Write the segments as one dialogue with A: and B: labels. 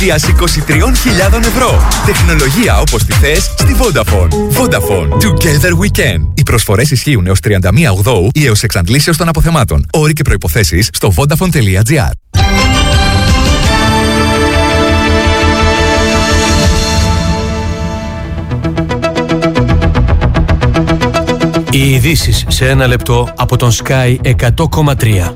A: εστίαση 23.000 ευρώ. Τεχνολογία όπως τη θες στη Vodafone. Vodafone. Together we can. Οι προσφορές ισχύουν έως 31 Οκτώου ή έως εξαντλήσεως των αποθεμάτων. Όροι και προϋποθέσεις στο vodafone.gr.
B: Οι ειδήσεις σε ένα λεπτό από τον Sky 100,3.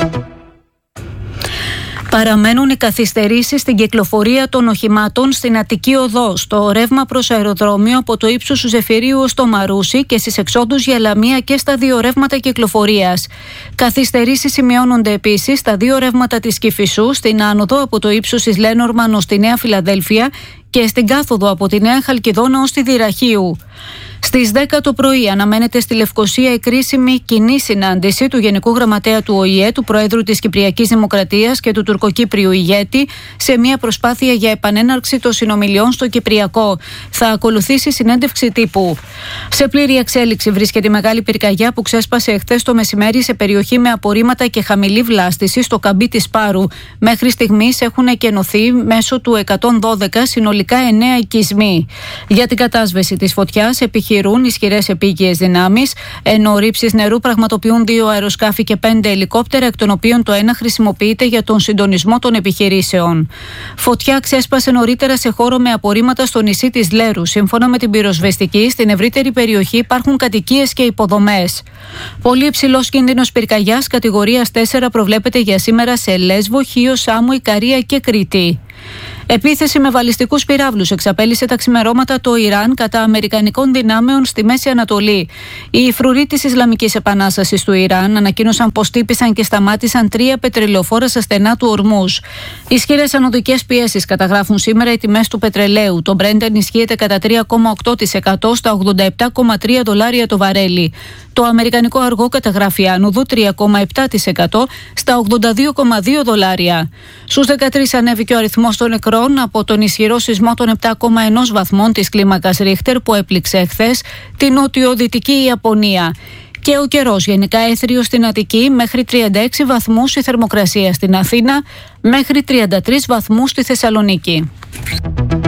C: Παραμένουν οι καθυστερήσεις στην κυκλοφορία των οχημάτων στην Αττική Οδό, στο ρεύμα προς αεροδρόμιο από το ύψος του Ζεφυρίου ως το Μαρούσι και στις εξόδους για Λαμία και στα δύο ρεύματα κυκλοφορίας. Καθυστερήσεις σημειώνονται επίσης στα δύο ρεύματα της Κηφισού, στην άνοδο από το ύψος της Λένορμαν ως τη Νέα Φιλαδέλφια και στην κάθοδο από τη Νέα Χαλκιδόνα ως τη Δυραχείου. Στις 10 το πρωί αναμένεται στη Λευκοσία η κρίσιμη κοινή συνάντηση του Γενικού Γραμματέα του ΟΗΕ, του Προέδρου της Κυπριακής Δημοκρατίας και του Τουρκοκύπριου ηγέτη σε μια προσπάθεια για επανέναρξη των συνομιλιών στο Κυπριακό. Θα ακολουθήσει συνέντευξη τύπου. Σε πλήρη εξέλιξη βρίσκεται η μεγάλη πυρκαγιά που ξέσπασε εχθές το μεσημέρι σε περιοχή με απορρίμματα και χαμηλή βλάστηση στο καμπί της Πάρου. Μέχρι στιγμής έχουν εκενωθεί μέσω του 112 συνολικά 9 οικισμοί. Για την κατάσβεση της φωτιάς επιχειρούν ισχυρές επίκειες δυνάμεις, ενώ ρήψεις νερού πραγματοποιούν 2 αεροσκάφη και 5 ελικόπτερα, εκ των οποίων το ένα χρησιμοποιείται για τον συντονισμό των επιχειρήσεων. Φωτιά ξέσπασε νωρίτερα σε χώρο με απορρίμματα στο νησί της Λέρου. Σύμφωνα με την πυροσβεστική, στην ευρύτερη περιοχή υπάρχουν κατοικίες και υποδομές. Πολύ υψηλός κίνδυνος πυρκαγιάς κατηγορίας 4 προβλέπεται για σήμερα σε Λέσβο, Χίο, Σάμο, Ικαρία και Κρήτη. Επίθεση με βαλιστικούς πυράβλους εξαπέλυσε τα ξημερώματα το Ιράν κατά αμερικανικών δυνάμεων στη Μέση Ανατολή. Οι φρουροί της Ισλαμικής Επανάστασης του Ιράν ανακοίνωσαν πως τύπησαν και σταμάτησαν 3 πετρελαιοφόρα στα στενά του Ορμούζ. Ισχυρές ανωδικές πιέσεις καταγράφουν σήμερα οι τιμές του πετρελαίου. Το Brent ενισχύεται κατά 3,8% στα $87,3 το βαρέλι. Το αμερικανικό αργό καταγράφει άνοδο 3,7% στα $82,2. Στους 13 ανέβηκε ο αριθμός των νεκρών από τον ισχυρό σεισμό των 7,1 βαθμών της κλίμακας Ρίχτερ που έπληξε εχθές την νοτιοδυτική Ιαπωνία. Και ο καιρός γενικά έθριος στην Αττική, μέχρι 36 βαθμούς η θερμοκρασία στην Αθήνα, μέχρι 33 βαθμούς στη Θεσσαλονίκη.